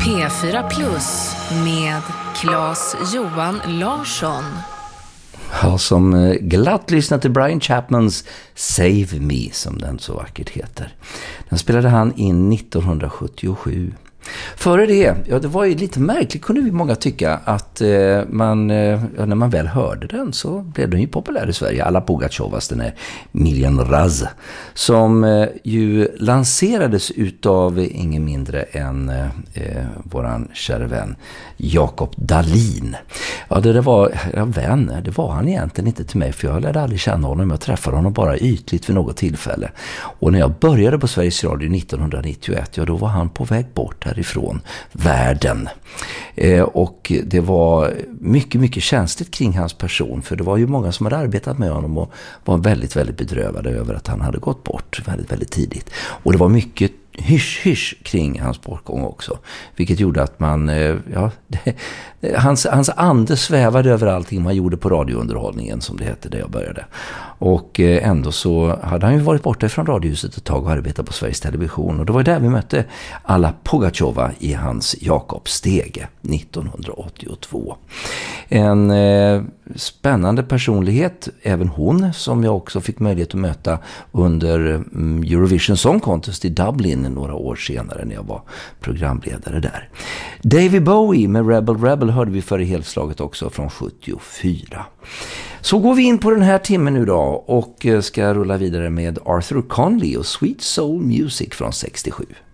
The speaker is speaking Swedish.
P4 Plus med Claes-Johan Larsson. Ja, som glatt lyssnat till Brian Chapmans Save Me, som den så vackert heter. Den spelade han in 1977. Före det, ja, det var ju lite märkligt, kunde vi många tycka, att när man väl hörde den så blev den ju populär i Sverige. Alla Pugatjovas, den är Miljan Raz, som ju lanserades utav ingen mindre än våran kära vän Jakob Dahlin. Ja, det var vänner, det var han egentligen inte till mig, för jag lärde aldrig känna honom. Jag träffade honom bara ytligt vid något tillfälle. Och när jag började på Sveriges Radio 1991, ja, då var han på väg bort härifrån världen. Och det var mycket, mycket känsligt kring hans person, för det var ju många som hade arbetat med honom och var väldigt, väldigt bedrövade över att han hade gått bort väldigt, väldigt tidigt. Och det var mycket hysch kring hans bortgång också, vilket gjorde att man hans ande svävade över allting man gjorde på radiounderhållningen, som det hette där jag började. Och ändå så hade han ju varit borta från radiohuset ett tag och arbetat på Sveriges Television, och det var där vi mötte Alla Pugatjova i hans Jakobs stege 1982. En spännande personlighet, även hon, som jag också fick möjlighet att möta under Eurovision Song Contest i Dublin några år senare när jag var programledare där. David Bowie med Rebel hörde vi för i helslaget också från 74. Så går vi in på den här timmen nu då och ska rulla vidare med Arthur Conley och Sweet Soul Music från 67.